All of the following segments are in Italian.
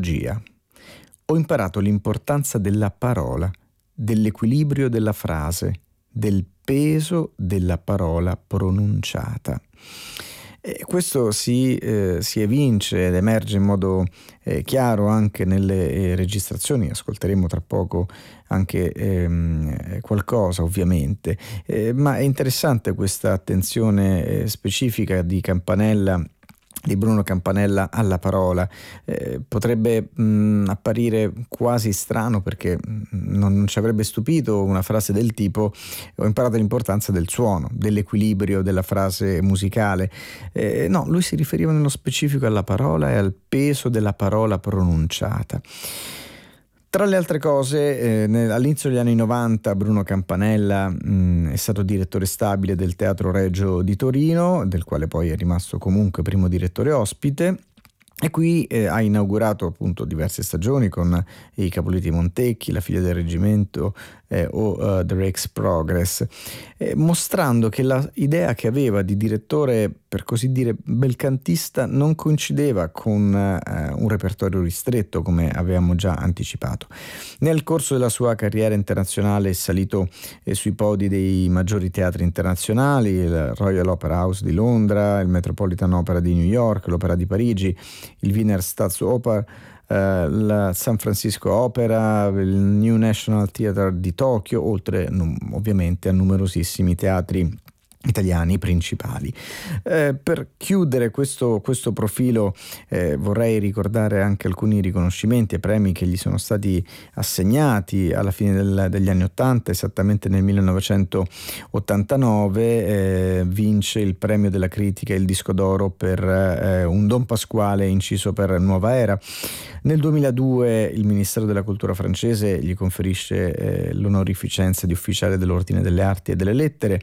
fonologia. Ho imparato l'importanza della parola, dell'equilibrio della frase, del peso della parola pronunciata. E questo si evince ed emerge in modo chiaro anche nelle registrazioni. Ascolteremo tra poco anche qualcosa, ovviamente, ma è interessante questa attenzione specifica di Bruno Campanella alla parola. Potrebbe apparire quasi strano, perché non ci avrebbe stupito una frase del tipo: ho imparato l'importanza del suono, dell'equilibrio della frase musicale. No, lui si riferiva nello specifico alla parola e al peso della parola pronunciata. Tra le altre cose, all'inizio degli anni 90 Bruno Campanella è stato direttore stabile del Teatro Regio di Torino, del quale poi è rimasto comunque primo direttore ospite. E qui ha inaugurato appunto diverse stagioni con I Capoliti Montecchi, La figlia del reggimento o The Rake's Progress, mostrando che l'idea che aveva di direttore, per così dire, belcantista, non coincideva con un repertorio ristretto, come avevamo già anticipato. Nel corso della sua carriera internazionale è salito sui podi dei maggiori teatri internazionali, il Royal Opera House di Londra, il Metropolitan Opera di New York, l'Opera di Parigi, il Wiener Staatsoper, la San Francisco Opera, il New National Theatre di Tokyo, oltre ovviamente a numerosissimi teatri italiani principali. Per chiudere questo profilo vorrei ricordare anche alcuni riconoscimenti e premi che gli sono stati assegnati alla fine degli anni '80. Esattamente nel 1989 vince il premio della critica e il disco d'oro per un Don Pasquale inciso per Nuova Era. Nel 2002 il Ministero della Cultura francese gli conferisce l'onorificenza di ufficiale dell'Ordine delle Arti e delle Lettere,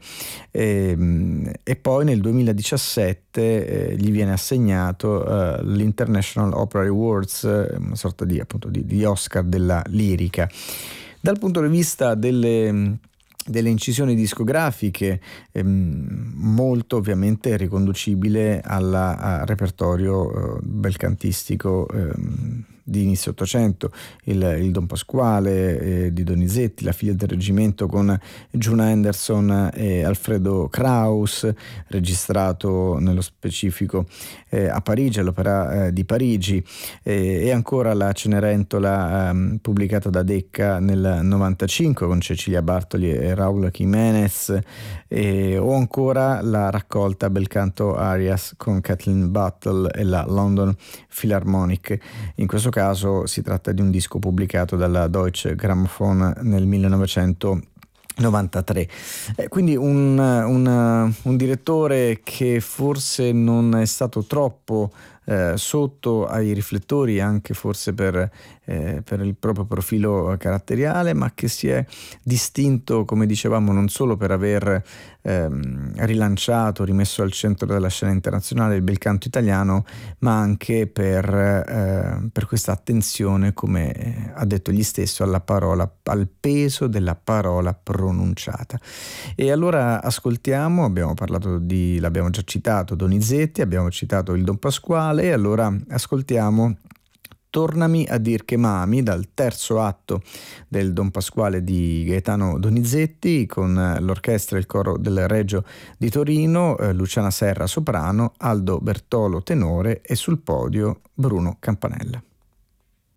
e poi nel 2017 gli viene assegnato l'International Opera Awards, una sorta di Oscar della lirica. Dal punto di vista delle incisioni discografiche, molto ovviamente riconducibile al repertorio belcantistico di inizio Ottocento, il Don Pasquale di Donizetti, La figlia del reggimento con Juna Anderson e Alfredo Kraus, registrato nello specifico a Parigi, all'Opera di Parigi, e ancora la Cenerentola pubblicata da Decca nel 95 con Cecilia Bartoli e Raúl Jiménez, o ancora la raccolta Belcanto Arias con Kathleen Battle e la London Philharmonic. In questo caso si tratta di un disco pubblicato dalla Deutsche Grammophon nel 1993. Quindi un direttore che forse non è stato troppo sotto ai riflettori, anche forse per il proprio profilo caratteriale, ma che si è distinto, come dicevamo, non solo per aver rilanciato, rimesso al centro della scena internazionale il bel canto italiano, ma anche per questa attenzione, come ha detto egli stesso, alla parola, al peso della parola pronunciata. E allora ascoltiamo, l'abbiamo già citato Donizetti, abbiamo citato il Don Pasquale, e allora ascoltiamo Tornami a dir che m'ami, dal terzo atto del Don Pasquale di Gaetano Donizetti, con l'orchestra e il coro del Regio di Torino, Luciana Serra soprano, Aldo Bertolo tenore e sul podio Bruno Campanella.